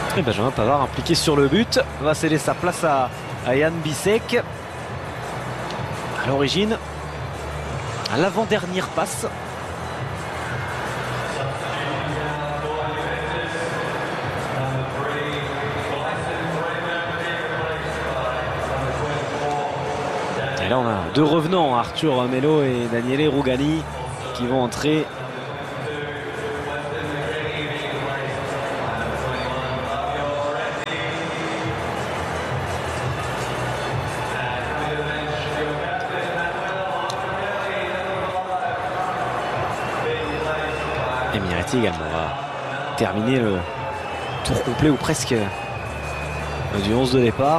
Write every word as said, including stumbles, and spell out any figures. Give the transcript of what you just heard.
Et Benjamin Pavard impliqué sur le but va céder sa place à, à Jan Bisek. À l'origine, à l'avant-dernière passe. Et là on a deux revenants, Arthur Melo et Daniele Rugani, qui vont entrer. Et Miretti également va terminer le tour complet ou presque du onze de départ.